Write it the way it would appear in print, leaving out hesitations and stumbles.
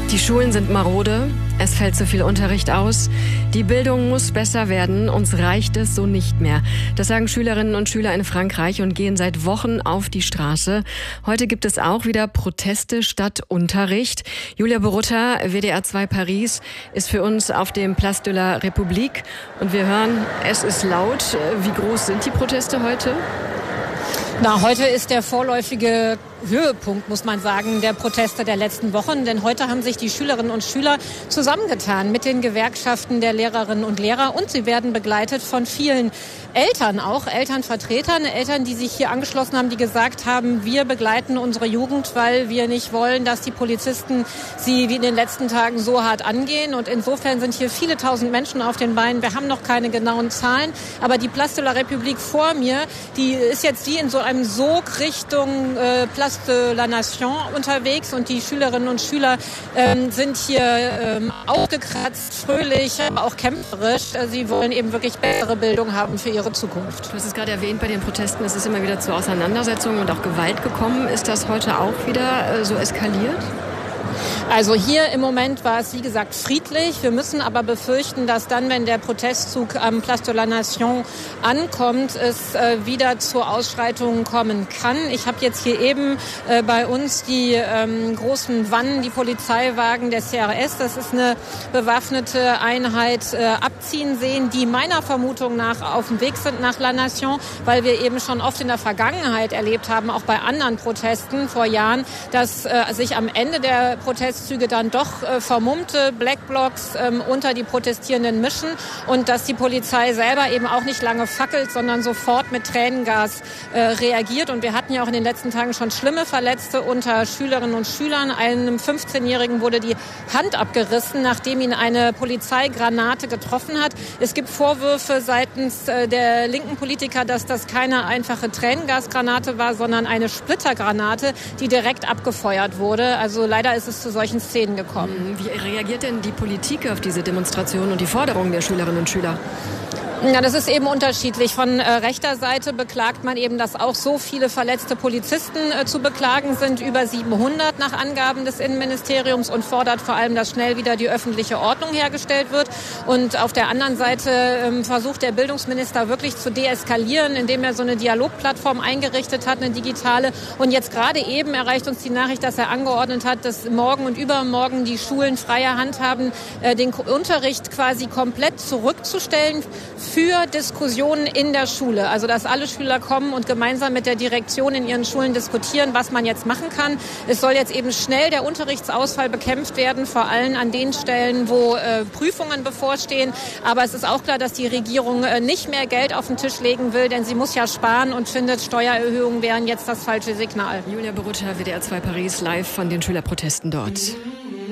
Die Schulen sind marode, es fällt zu viel Unterricht aus, die Bildung muss besser werden, uns reicht es so nicht mehr. Das sagen Schülerinnen und Schüler in Frankreich und gehen seit Wochen auf die Straße. Heute gibt es auch wieder Proteste statt Unterricht. Julia Borutta, WDR 2 Paris, ist für uns auf dem Place de la République und wir hören, es ist laut. Wie groß sind die Proteste heute? Heute ist der vorläufige Höhepunkt, muss man sagen, der Proteste der letzten Wochen. Denn heute haben sich die Schülerinnen und Schüler zusammengetan mit den Gewerkschaften der Lehrerinnen und Lehrer. Und sie werden begleitet von vielen Eltern auch, Elternvertretern, Eltern, die sich hier angeschlossen haben, die gesagt haben, wir begleiten unsere Jugend, weil wir nicht wollen, dass die Polizisten sie wie in den letzten Tagen so hart angehen. Und insofern sind hier viele tausend Menschen auf den Beinen. Wir haben noch keine genauen Zahlen, aber die Place de la République vor mir, die ist jetzt wie in so einem Sog Richtung Place de la Nation unterwegs und die Schülerinnen und Schüler sind hier aufgekratzt, fröhlich, aber auch kämpferisch. Sie wollen eben wirklich bessere Bildung haben für ihre Zukunft. Du hast es gerade erwähnt, bei den Protesten ist es immer wieder zu Auseinandersetzungen und auch Gewalt gekommen. Ist das heute auch wieder so eskaliert? Also hier im Moment war es, wie gesagt, friedlich. Wir müssen aber befürchten, dass dann, wenn der Protestzug am Place de la Nation ankommt, es wieder zu Ausschreitungen kommen kann. Ich habe jetzt hier eben bei uns die großen Wannen, die Polizeiwagen der CRS, das ist eine bewaffnete Einheit, abziehen sehen, die meiner Vermutung nach auf dem Weg sind nach La Nation, weil wir eben schon oft in der Vergangenheit erlebt haben, auch bei anderen Protesten vor Jahren, dass sich am Ende der Protestzüge dann doch vermummte Blackblocs unter die Protestierenden mischen und dass die Polizei selber eben auch nicht lange fackelt, sondern sofort mit Tränengas reagiert. Und wir hatten ja auch in den letzten Tagen schon schlimme Verletzte unter Schülerinnen und Schülern. Einem 15-Jährigen wurde die Hand abgerissen, nachdem ihn eine Polizeigranate getroffen hat. Es gibt Vorwürfe seitens der linken Politiker, dass das keine einfache Tränengasgranate war, sondern eine Splittergranate, die direkt abgefeuert wurde. Also leider ist es zu solchen Szenen gekommen. Wie reagiert denn die Politik auf diese Demonstration und die Forderungen der Schülerinnen und Schüler? Ja, das ist eben unterschiedlich. Von rechter Seite beklagt man eben, dass auch so viele verletzte Polizisten zu beklagen sind, über 700 nach Angaben des Innenministeriums, und fordert vor allem, dass schnell wieder die öffentliche Ordnung hergestellt wird. Und auf der anderen Seite versucht der Bildungsminister wirklich zu deeskalieren, indem er so eine Dialogplattform eingerichtet hat, eine digitale. Und jetzt gerade eben erreicht uns die Nachricht, dass er angeordnet hat, dass morgen und übermorgen die Schulen freie Hand haben, den Unterricht quasi komplett zurückzustellen für Diskussionen in der Schule. Also dass alle Schüler kommen und gemeinsam mit der Direktion in ihren Schulen diskutieren, was man jetzt machen kann. Es soll jetzt eben schnell der Unterrichtsausfall bekämpft werden, vor allem an den Stellen, wo Prüfungen bevorstehen. Aber es ist auch klar, dass die Regierung nicht mehr Geld auf den Tisch legen will, denn sie muss ja sparen und findet, Steuererhöhungen wären jetzt das falsche Signal. Julia Borutta, WDR 2 Paris, live von den Schülerprotesten dort.